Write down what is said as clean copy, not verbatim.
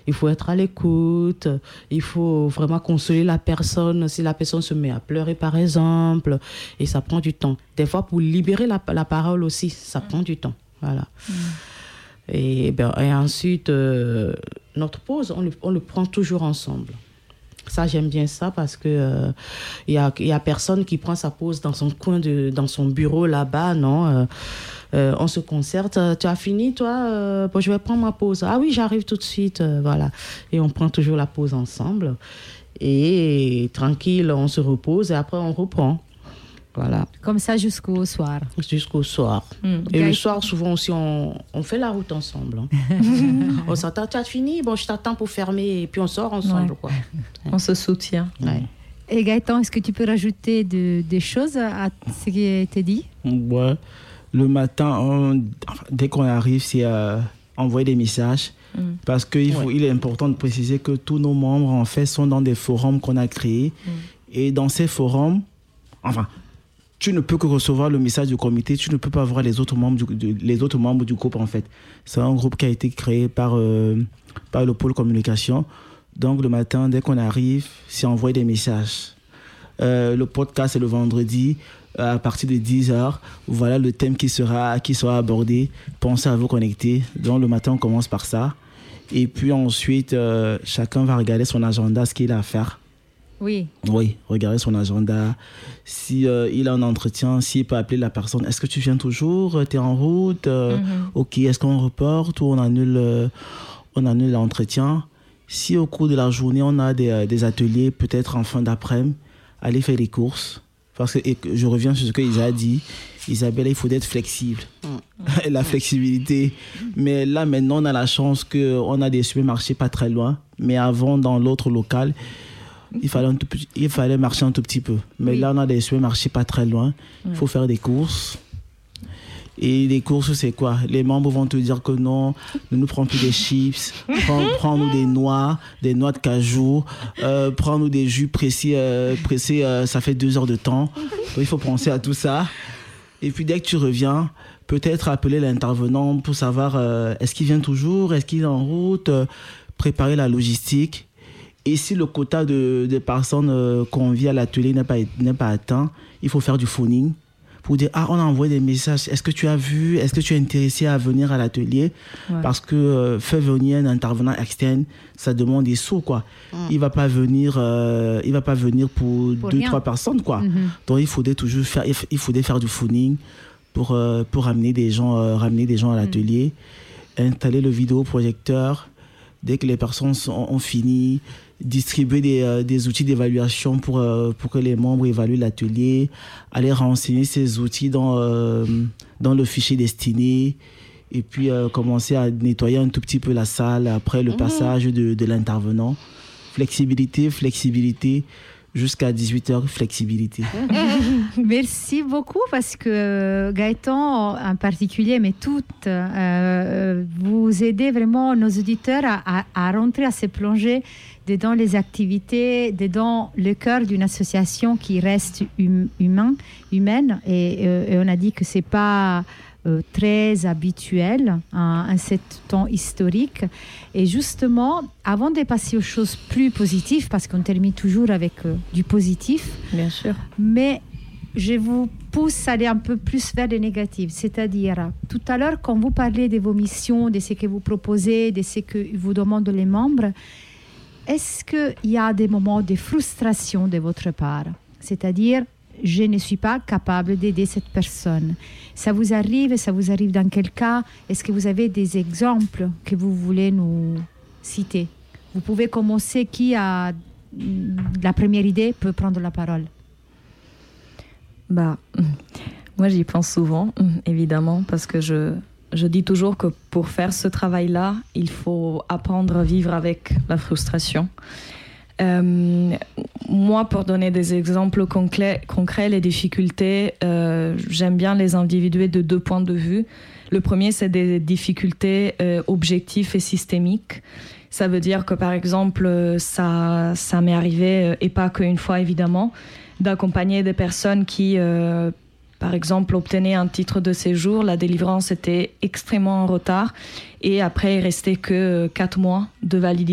Il faut être à l'écoute, il faut vraiment consoler la personne si la personne se met à pleurer par exemple, et ça prend du temps. Des fois pour libérer la parole aussi, ça prend du temps. Voilà. Et ensuite, notre pause, on le prend toujours ensemble. Ça, j'aime bien ça parce que y a personne qui prend sa pause dans son coin, dans son bureau là-bas, non. On se concerte. Tu as fini, toi? Je vais prendre ma pause. Ah oui, j'arrive tout de suite. Voilà. Et on prend toujours la pause ensemble. Et tranquille, on se repose et après, on reprend. Voilà. Comme ça jusqu'au soir. Jusqu'au soir. Et le soir, souvent aussi, on fait la route ensemble. On s'attend, tu as fini? Bon, je t'attends pour fermer. Et puis on sort ensemble. Quoi. On se soutient. Ouais. Et Gaëtan, est-ce que tu peux rajouter des choses à ce qui a été dit? Ouais. Le matin, dès qu'on arrive, c'est envoyer des messages. Parce qu'il est important de préciser que tous nos membres, en fait, sont dans des forums qu'on a créés. Et dans ces forums, tu ne peux que recevoir le message du comité, tu ne peux pas voir les autres membres du groupe, en fait. C'est un groupe qui a été créé par le pôle communication. Donc, le matin, dès qu'on arrive, c'est envoyer des messages. Le podcast, c'est le vendredi, à partir de 10h. Voilà le thème qui sera abordé. Pensez à vous connecter. Donc, le matin, on commence par ça. Et puis ensuite, chacun va regarder son agenda, ce qu'il a à faire. Oui, regarder son agenda. Si il a un entretien, s'il peut appeler la personne. Est-ce que tu viens toujours? Tu es en route? Ok, est-ce qu'on reporte ou on annule l'entretien? Si au cours de la journée, on a des ateliers, peut-être en fin d'après-midi, aller faire des courses. Parce que je reviens sur ce qu'Isa a dit. Isabelle, il faut être flexible. La flexibilité. Mais là, maintenant, on a la chance qu'on a des supermarchés pas très loin. Mais avant, dans l'autre local, il fallait marcher un tout petit peu. Mais là, on a des supermarchés pas très loin. Il faut faire des courses. Et les courses, c'est quoi? Les membres vont te dire que non, ne nous prends plus des chips, prends-nous des noix de cajou, prends-nous des jus pressés, ça fait 2 heures de temps. Donc, il faut penser à tout ça. Et puis, dès que tu reviens, peut-être appeler l'intervenant pour savoir est-ce qu'il vient toujours, est-ce qu'il est en route, préparer la logistique. Et si le quota de personnes conviées à l'atelier n'est pas atteint, il faut faire du phoning pour dire on a envoyé des messages, est-ce que tu as vu, est-ce que tu es intéressé à venir à l'atelier? Parce que faire venir un intervenant externe, ça demande des sous, quoi. Il va pas venir pour 2-3 personnes, quoi. Donc il faudrait faire du phoning pour ramener des gens à l'atelier, installer le vidéoprojecteur dès que les personnes ont fini, distribuer des outils d'évaluation pour que les membres évaluent l'atelier, aller renseigner ces outils dans le fichier destiné, et puis commencer à nettoyer un tout petit peu la salle après le passage de l'intervenant. Flexibilité, jusqu'à 18h, flexibilité. Merci beaucoup parce que Gaëtan en particulier, mais toutes, vous aidez vraiment nos auditeurs à rentrer, à se plonger dedans les activités, dedans le cœur d'une association qui reste humaine. Et on a dit que ce n'est pas très habituel en ce temps historique. Et justement, avant de passer aux choses plus positives, parce qu'on termine toujours avec du positif, bien sûr, mais je vous pousse à aller un peu plus vers les négatifs. C'est-à-dire, tout à l'heure, quand vous parlez de vos missions, de ce que vous proposez, de ce que vous demandent les membres, est-ce qu'il y a des moments de frustration de votre part? C'est-à-dire, je ne suis pas capable d'aider cette personne. Ça vous arrive dans quel cas? Est-ce que vous avez des exemples que vous voulez nous citer? Vous pouvez commencer. Qui a la première idée peut prendre la parole. Moi j'y pense souvent, évidemment, parce que je dis toujours que pour faire ce travail-là, il faut apprendre à vivre avec la frustration. Moi, pour donner des exemples concrets, les difficultés, j'aime bien les individuer de 2 points de vue. Le premier, c'est des difficultés objectives et systémiques. Ça veut dire que, par exemple, ça m'est arrivé, et pas qu'une fois évidemment, d'accompagner des personnes qui, par exemple, obtenaient un titre de séjour. La délivrance était extrêmement en retard et après, il restait que 4 mois de validité